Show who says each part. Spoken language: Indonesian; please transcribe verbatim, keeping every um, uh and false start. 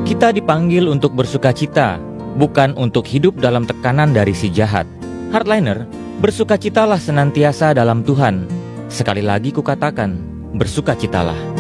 Speaker 1: Kita dipanggil untuk bersukacita, bukan untuk hidup dalam tekanan dari si jahat. Hardliner, bersukacitalah senantiasa dalam Tuhan. Sekali lagi kukatakan, bersukacitalah.